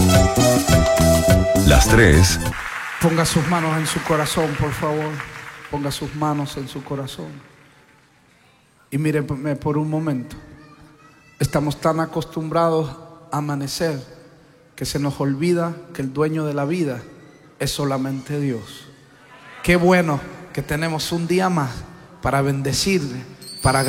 Las 3. Ponga sus manos en su corazón, por favor. Ponga sus manos en su corazón. Y míreme por un momento. Estamos tan acostumbrados a amanecer que se nos olvida que el dueño de la vida es solamente Dios. Qué bueno que tenemos un día más para bendecirle, para